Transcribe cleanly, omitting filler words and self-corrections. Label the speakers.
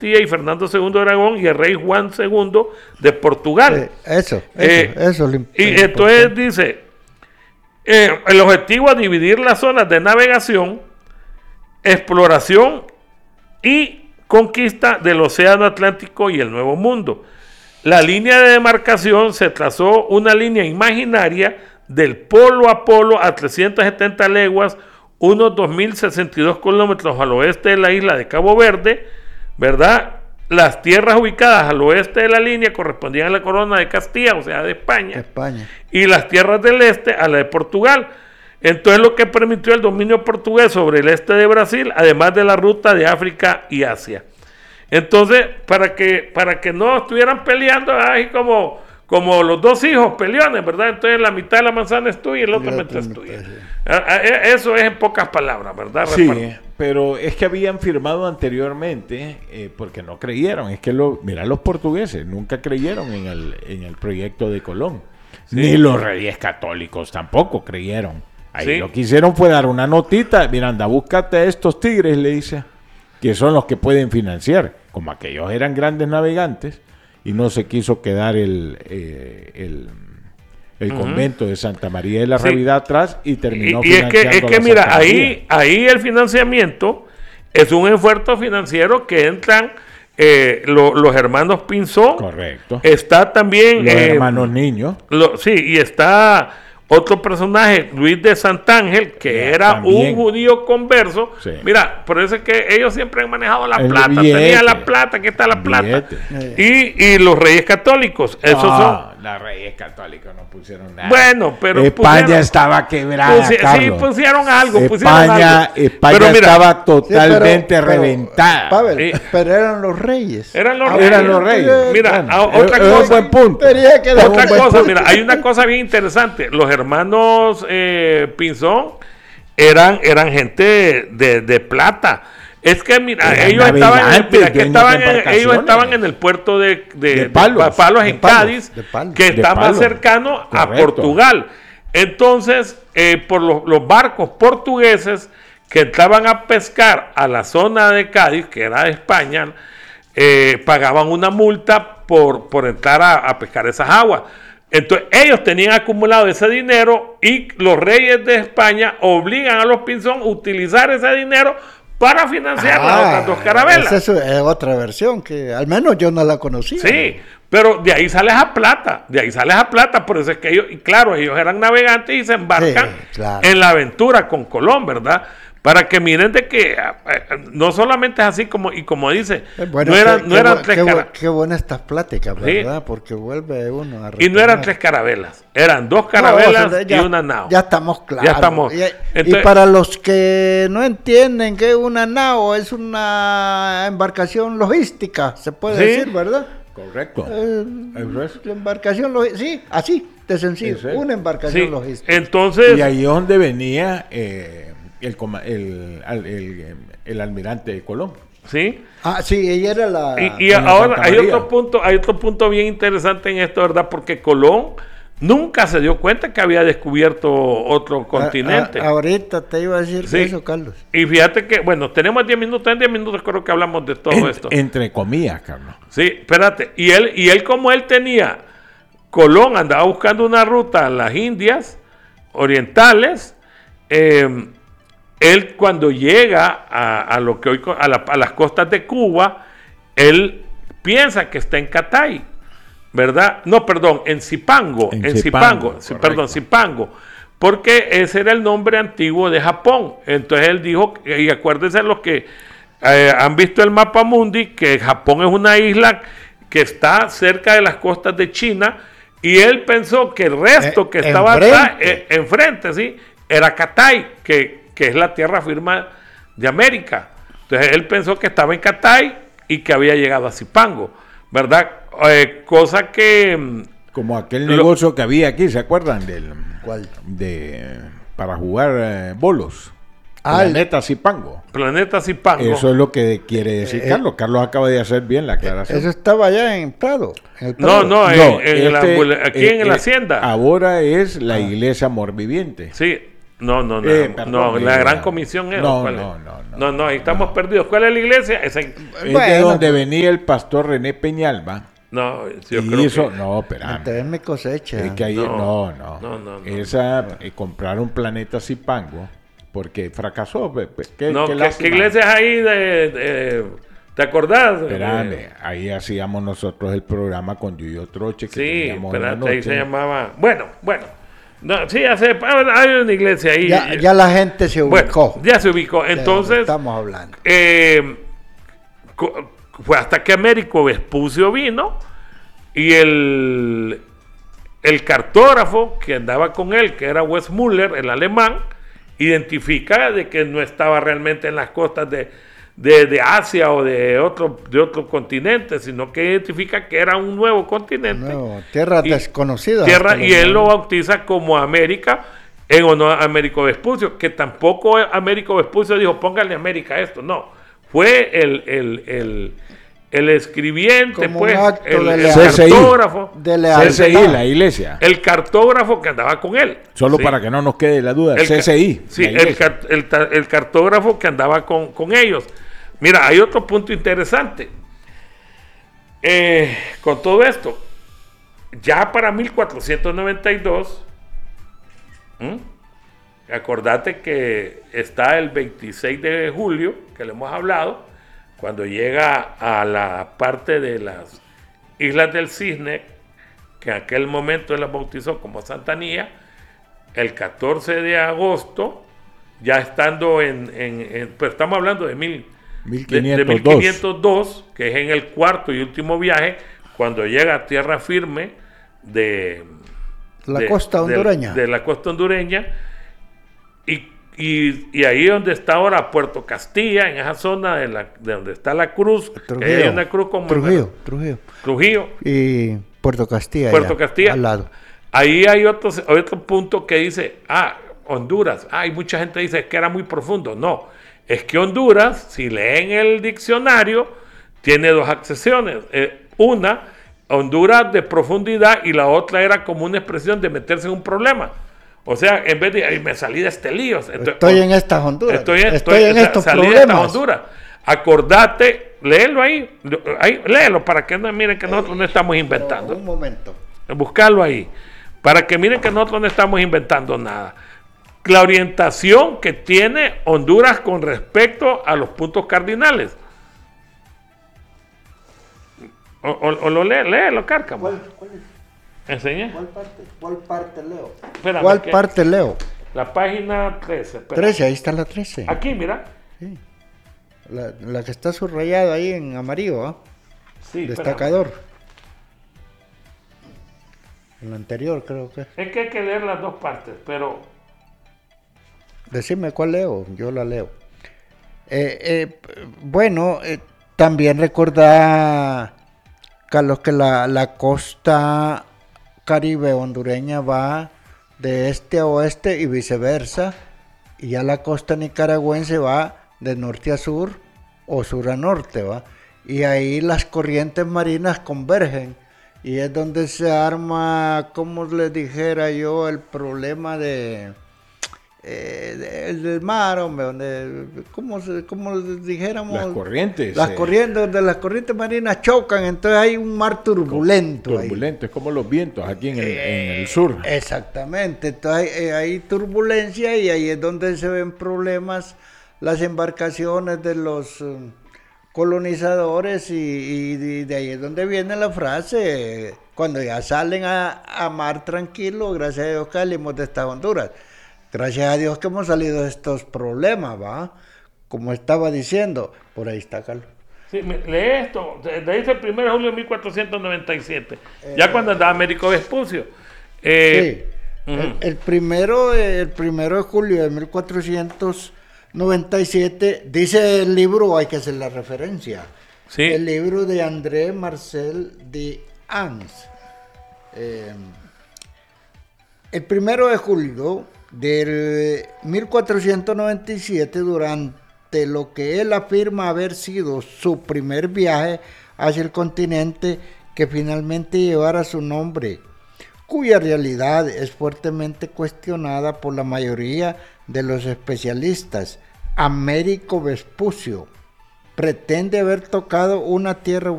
Speaker 1: y Fernando II de Aragón y el rey Juan II de Portugal.
Speaker 2: Eso
Speaker 1: y entonces dice, el objetivo es dividir las zonas de navegación, exploración y conquista del Océano Atlántico y el Nuevo Mundo. La línea de demarcación se trazó una línea imaginaria del polo a polo a 370 leguas, unos 2.062 kilómetros al oeste de la isla de Cabo Verde, ¿verdad? Las tierras ubicadas al oeste de la línea correspondían a la corona de Castilla, o sea, de España. Y las tierras del este a la de Portugal. Entonces, lo que permitió el dominio portugués sobre el este de Brasil, además de la ruta de África y Asia. Entonces, para que no estuvieran peleando, ahí como los dos hijos peleones, ¿verdad? Entonces, la mitad de la manzana es tuya y la otra mitad es tuya. Eso es en pocas palabras, ¿verdad?
Speaker 3: Sí, pero es que habían firmado anteriormente porque no creyeron. Es que mira, los portugueses nunca creyeron en el proyecto de Colón. Sí. Ni los reyes católicos tampoco creyeron. Ahí lo que hicieron fue dar una notita. Mira, anda, búscate a estos tigres, le dice, que son los que pueden financiar. Como aquellos eran grandes navegantes y no se quiso quedar el convento de Santa María de la Realidad atrás y terminó financiando.
Speaker 1: Es que mira, ahí el financiamiento es un esfuerzo financiero que entran los hermanos Pinzón.
Speaker 3: Correcto.
Speaker 1: Está también
Speaker 3: los hermanos Niños.
Speaker 1: Y está otro personaje, Luis de Santángel, que era también un judío converso. Sí. Mira, por eso es que ellos siempre han manejado la plata. Tenían la plata, aquí está la plata. Y los reyes católicos, esos son.
Speaker 3: Los reyes católicos no pusieron nada.
Speaker 1: Bueno, pero
Speaker 3: España estaba quebrada, Carlos.
Speaker 1: Sí, pusieron algo.
Speaker 3: España pero estaba totalmente reventada.
Speaker 2: Pavel, pero eran los reyes.
Speaker 1: Eran los reyes. Mira, otra cosa.
Speaker 3: Buen punto.
Speaker 1: Otra cosa, mira, hay una cosa bien interesante. Los hermanos Pinzón eran gente de plata. Es que mira, ellos estaban en el puerto de Palos en Cádiz, que está más cercano a Portugal. Entonces, por los barcos portugueses que entraban a pescar a la zona de Cádiz, que era de España, pagaban una multa por entrar a pescar esas aguas. Entonces, ellos tenían acumulado ese dinero y los reyes de España obligan a los Pinzón a utilizar ese dinero para financiar las otras dos carabelas.
Speaker 2: Esa es otra versión que al menos yo no la conocía.
Speaker 1: Sí, pero de ahí sales a plata, por eso es que ellos eran navegantes y se embarcan en la aventura con Colón, ¿verdad? Para que miren de que no solamente es así como dice,
Speaker 2: bueno, no eran tres carabelas. Qué buenas estas pláticas, ¿verdad? Sí. Porque vuelve uno a retomar.
Speaker 1: Y no eran tres carabelas, eran dos carabelas y una nao.
Speaker 2: Ya estamos claros. Y para los que no entienden que una nao es una embarcación logística, se puede decir, ¿verdad?
Speaker 3: Correcto.
Speaker 2: La embarcación logística, sí, así de sencillo, una embarcación logística.
Speaker 1: Entonces,
Speaker 3: y ahí es donde venía el almirante de Colón.
Speaker 1: Sí.
Speaker 2: Sí, ella era la.
Speaker 1: Y ahora hay otro punto bien interesante en esto, ¿verdad? Porque Colón nunca se dio cuenta que había descubierto otro continente.
Speaker 2: Ahorita te iba a decir eso, Carlos.
Speaker 1: Y fíjate que, bueno, tenemos 10 minutos, en 10 minutos creo que hablamos de todo esto.
Speaker 3: Entre comillas, Carlos.
Speaker 1: Sí, espérate. Y él como él tenía, Colón andaba buscando una ruta a las Indias orientales. Él cuando llega a lo que hoy a las costas de Cuba, él piensa que está en Catay, ¿verdad? No, perdón, en Zipango, Zipango, porque ese era el nombre antiguo de Japón. Entonces él dijo, y acuérdense los que han visto el mapa mundi, que Japón es una isla que está cerca de las costas de China, y él pensó que el resto que estaba atrás, enfrente, ¿sí? Era Catay, que es la tierra firme de América. Entonces él pensó que estaba en Catay y que había llegado a Zipango, ¿verdad? Cosa que...
Speaker 3: Como aquel negocio que había aquí, ¿se acuerdan?
Speaker 2: ¿Cuál?
Speaker 3: Para jugar bolos. Planeta Zipango.
Speaker 1: Planeta Zipango.
Speaker 3: Eso es lo que quiere decir Carlos. Carlos acaba de hacer bien la aclaración.
Speaker 2: Eso estaba allá en Prado.
Speaker 1: Aquí en la hacienda.
Speaker 3: Ahora es la iglesia Amor Viviente.
Speaker 1: Sí. No, la Gran Comisión es.
Speaker 3: No,
Speaker 1: ahí estamos perdidos. ¿Cuál es la iglesia?
Speaker 3: Es de donde venía el pastor René Peñalba.
Speaker 1: No, yo
Speaker 3: creo que... No, espera.
Speaker 2: Entonces mi cosecha.
Speaker 3: Es que ahí, no. Compraron Planeta Zipango porque fracasó.
Speaker 1: ¿Qué iglesia es ahí ¿te acordás?
Speaker 3: Espérame, ahí hacíamos nosotros el programa con Yuyo Troche.
Speaker 1: Sí, espérate, ahí se llamaba... Bueno. No, sí, hay una iglesia ahí.
Speaker 2: Ya la gente se ubicó.
Speaker 1: Bueno, ya se ubicó. Entonces...
Speaker 2: Estamos hablando.
Speaker 1: Fue hasta que Américo Vespucio vino y el cartógrafo que andaba con él, que era Westmuller, el alemán, identifica de que no estaba realmente en las costas de Asia o de otro continente, sino que identifica que era un nuevo continente.
Speaker 2: Tierra desconocida.
Speaker 1: Y él lo bautiza como América en honor a Américo Vespucio, que tampoco Américo Vespucio dijo, póngale América a esto, no. Fue el escribiente,
Speaker 2: como
Speaker 1: pues,
Speaker 2: el
Speaker 1: cartógrafo
Speaker 3: de la iglesia.
Speaker 1: El cartógrafo que andaba con él.
Speaker 3: Solo para que no nos quede la duda, CCI.
Speaker 1: Sí, el cartógrafo que andaba con ellos. Mira, hay otro punto interesante. Con todo esto, ya para 1492, acordate que está el 26 de julio, que le hemos hablado, cuando llega a la parte de las Islas del Cisne, que en aquel momento él las bautizó como Santanía, el 14 de agosto, ya estando pero estamos hablando de 1502, que es en el cuarto y último viaje, cuando llega a tierra firme de
Speaker 2: la costa hondureña.
Speaker 1: De la costa hondureña, y ahí donde está ahora Puerto Castilla, en esa zona de donde está la cruz,
Speaker 2: Trujillo,
Speaker 1: hay una cruz como
Speaker 2: Trujillo y Puerto Castilla
Speaker 1: al lado. Ahí hay otro punto que dice, Honduras, hay mucha gente que dice que era muy profundo. No, es que Honduras, si leen el diccionario, tiene dos acepciones. Una, Honduras de profundidad, y la otra era como una expresión de meterse en un problema. O sea, en vez de me salí de este lío. Entonces,
Speaker 2: estoy en estas Honduras.
Speaker 1: Estoy en estos problemas. De estas Honduras. Acordate, léelo ahí. Léelo para que no miren que nosotros no estamos inventando.
Speaker 2: Un momento.
Speaker 1: Buscarlo ahí. Para que miren que nosotros no estamos inventando nada. La orientación que tiene Honduras con respecto a los puntos cardinales. O lo léelo, Cárcamo.
Speaker 2: ¿Cuál es?
Speaker 1: ¿Enseña?
Speaker 2: ¿Cuál parte leo?
Speaker 1: Espérame,
Speaker 2: ¿Cuál parte leo?
Speaker 1: La página 13.
Speaker 2: 13, ahí está la 13.
Speaker 1: Aquí, mira.
Speaker 2: Sí. La que está subrayada ahí en amarillo, ¿ah?
Speaker 1: Sí,
Speaker 2: destacador. Espérame. En la anterior creo que.
Speaker 1: Es que hay que leer las dos partes, pero...
Speaker 2: Decime cuál leo, yo la leo. También recordar, Carlos, que la costa caribe hondureña va de este a oeste y viceversa, y ya la costa nicaragüense va de norte a sur o sur a norte, ¿va? Y ahí las corrientes marinas convergen, y es donde se arma, como les dijera yo, el problema del mar, hombre, donde, como dijéramos,
Speaker 3: las corrientes
Speaker 2: donde las corrientes marinas chocan, entonces hay un mar turbulento
Speaker 3: ahí. Es como los vientos aquí en el sur.
Speaker 2: Exactamente, entonces hay turbulencia, y ahí es donde se ven problemas las embarcaciones de los colonizadores, y de ahí es donde viene la frase, cuando ya salen a mar tranquilo, gracias a Dios que salimos de estas Honduras. Gracias a Dios que hemos salido de estos problemas, ¿va? Como estaba diciendo. Por ahí está, Carlos.
Speaker 1: Sí, lee esto. Dice el 1 de julio de 1497. Ya cuando andaba Américo Vespucio.
Speaker 2: Sí. El primero de julio de 1497, dice el libro, hay que hacer la referencia.
Speaker 1: Sí.
Speaker 2: El libro de André Marcel de Ans. El 1 de julio del 1497, durante lo que él afirma haber sido su primer viaje hacia el continente que finalmente llevara su nombre, cuya realidad es fuertemente cuestionada por la mayoría de los especialistas. Américo Vespucio pretende haber tocado una tierra